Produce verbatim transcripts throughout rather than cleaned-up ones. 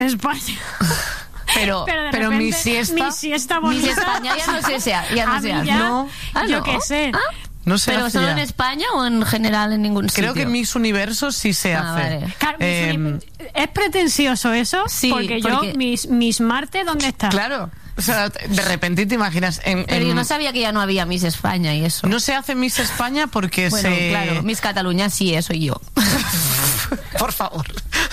España. Pero, pero, de pero repente, mi siesta... Mi siesta bonita. Miss España ya no se sea, ya no A se mí hace. ya, No. Ah, yo ¿no? qué sé. ¿Ah? No se ¿Pero hace solo ya. en España o en general en ningún sitio? Creo que Miss Universo sí se Ah, hace. vale. Claro, mis Eh, uni- es pretencioso eso, Sí, porque, porque- yo, mis, mis Marte, ¿dónde está? Claro. O sea, de repente te imaginas... En, Pero en- yo no sabía que ya no había Miss España y eso. no se hace Miss España porque bueno, se... claro, Miss Cataluña sí, eso y yo. Por favor.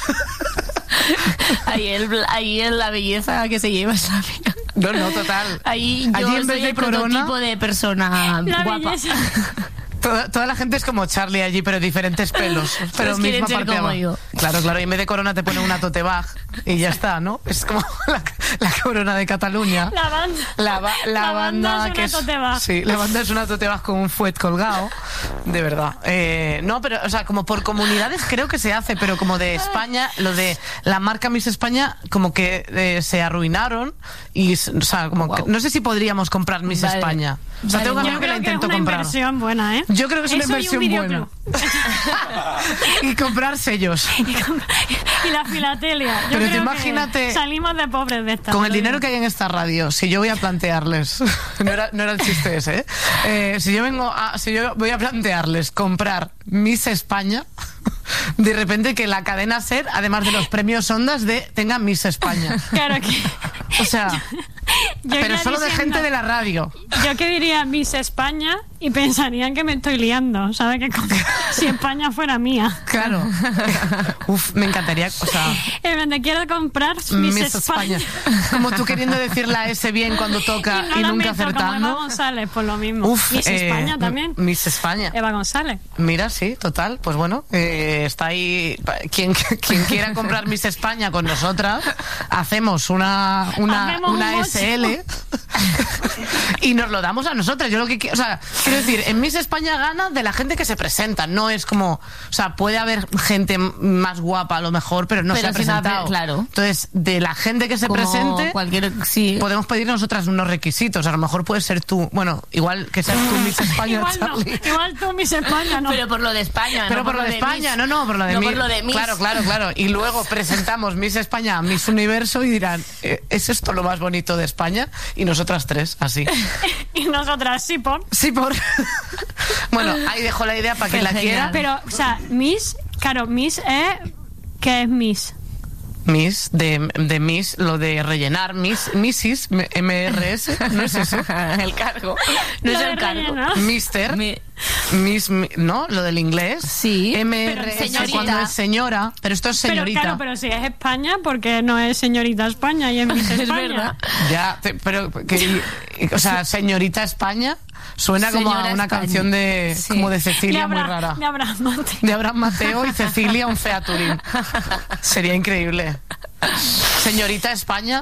Ahí, el, ahí es la belleza que se lleva esa amiga. No, no, total. Ahí yo Allí en soy vez de el corona- prototipo de persona La guapa. belleza. Toda, toda la gente es como Charlie allí, pero diferentes pelos. Pero Todos quieren misma ser parte de como abajo. yo. Claro, claro. Y en vez de corona te pone una tote bag y ya está, ¿no? Es como la, la corona de Cataluña. La banda. La, ba- la La banda, banda es que una tote bag. Sí, la banda es una tote bag con un fuet colgado. De verdad. Eh, no, pero, o sea, como por comunidades creo que se hace, pero como de España, lo de la marca Miss España, como que eh, se arruinaron. Y, o sea, como que, Wow. no sé si podríamos comprar Miss Vale. España. O sea, Vale, tengo un yo amigo que la Creo que es intentó una comprar. inversión buena, ¿eh? Yo creo que es una Eso y un inversión buena. videoclub. Y comprar sellos. Y la filatelia. Yo Pero creo te imagínate- que salimos de pobres de esta. Con el te lo dinero digo. que hay en esta radio, si yo voy a plantearles, no era, no era el chiste ese, ¿eh? Eh, si yo vengo a, si yo voy a plantearles comprar Miss España, de repente que la cadena SER, además de los premios Ondas, de tenga Miss España. Claro que. O sea, Yo pero ya solo de diciendo- gente de la radio. Yo que diría Miss España y pensarían que me estoy liando, ¿sabes? Que como- si España fuera mía. Claro. Uf, me encantaría, o sea, En donde quiero comprar Miss, Miss España. España. Como tú queriendo decir la S bien cuando toca Y, no y la nunca meto, como Eva acertando. González, por lo mismo. Uf, Miss eh, España también. Miss España. Eva González. Mira, sí, total. Pues bueno, eh, está ahí. pa- Quien, quien quiera comprar Miss España con nosotras, hacemos una, una, Hacemos un una mocho. S L y nos lo damos a nosotras. Yo lo que qui- o sea, quiero decir, en Miss España gana de la gente que se presenta. No es como, o sea, puede haber gente m- más guapa a lo mejor, pero no Pero se ha sin haber- presentado. claro. Entonces, de la gente que se Como presente, cualquier, sí. podemos pedir nosotras unos requisitos. A lo mejor puede ser tú. Bueno, igual que seas tú Miss España, Igual no, Charlie. igual tú Miss España no. Pero por lo de España, Pero no por lo de España, Miss. no, no, por lo de No Miss. por lo de Miss. Claro, claro, claro. Y luego presentamos Miss España a Miss Universo y dirán, eh, ¿es esto lo más bonito de España? Y nosotras tres, así. Y nosotras sí, por. Sí, por... Bueno, ahí dejo la idea para quien la quiera. Genial. Pero, o sea, Miss, claro, Miss es. ¿Qué es Miss? Miss, de, de Miss, lo de rellenar, Miss, Missis, M R S, ¿no es eso? El cargo. No Lo es de el cargo. rellenar. Mister, Mi- Miss, mi- ¿no? Lo del inglés. Sí, M R pero S señorita. cuando es señora, pero esto es Pero señorita. claro, pero si es España, porque no es señorita España y es Miss Es España. verdad. Ya, te- pero que, o sea, señorita España suena como a Señora una España. canción de Sí. como de De Cecilia muy Abra- rara. De Abraham Mateo. De Abraham Mateo y Cecilia un featuring. Sería increíble. Señorita España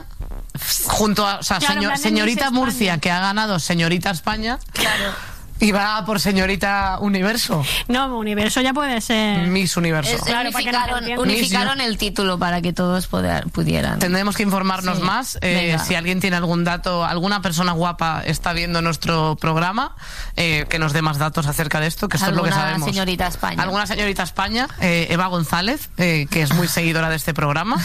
junto a, o sea, Claro, señor- en plan de señorita Miss Murcia España. que ha ganado Señorita España Claro. y va por Señorita Universo, No, Universo ya puede ser. Miss Universo. Es- Claro, para que nos unificaron entiendan. unificaron el título para que todos poder- pudieran. Tendremos que informarnos Sí. más. Eh, Venga. si alguien tiene algún dato, alguna persona guapa está viendo nuestro programa, eh, que nos dé más datos acerca de esto, que esto es lo que Alguna sabemos. señorita España. Alguna señorita España, eh, Eva González, eh, que es muy seguidora de este programa.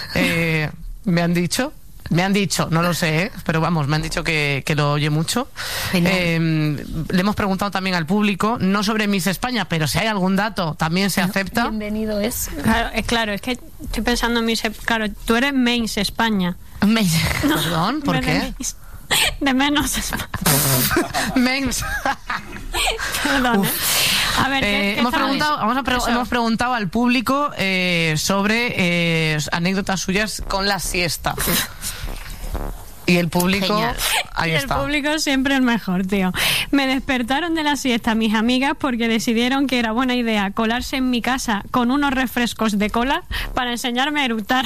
Eh, me han dicho. Me han dicho, no lo sé, ¿eh? Pero vamos, me han dicho que, que lo oye mucho. Genial. Eh, le hemos preguntado también al público, no sobre Miss España, pero si hay algún dato, también se acepta. Bienvenido es. Claro, es claro, es que estoy pensando en Miss. Claro, tú eres Miss España. Me- Perdón, ¿por En vez qué? De, Miss- de menos España. Mens. Perdón, ¿eh? A ver, ¿qué- Eh, qué hemos, estamos- preguntado, vamos a pre- Eso. hemos preguntado al público eh, sobre eh, anécdotas suyas con la siesta. Y el público, Genial. ahí Y el está. público siempre es mejor, tío. Me despertaron de la siesta mis amigas porque decidieron que era buena idea colarse en mi casa con unos refrescos de cola para enseñarme a eructar.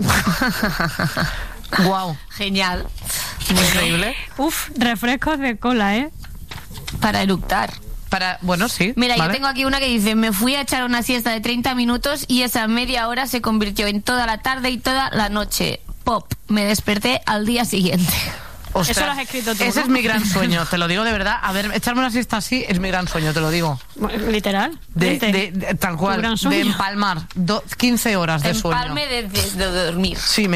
Wow, Genial. increíble. Uf, refrescos de cola, ¿eh? Para eructar. Para, bueno, sí. Mira, ¿vale? yo tengo aquí una que dice, me fui a echar una siesta de treinta minutos y esa media hora se convirtió en toda la tarde y toda la noche. Pop. Me desperté al día siguiente. Ostras, Eso lo has escrito tú, ese ¿no? es mi gran sueño, te lo digo de verdad. A ver, echarme una siesta así es mi gran sueño, te lo digo. Literal. De, de, de- tal cual, gran de sueño. empalmar do, quince horas de sueño. Empalme de, de, de dormir. Sí,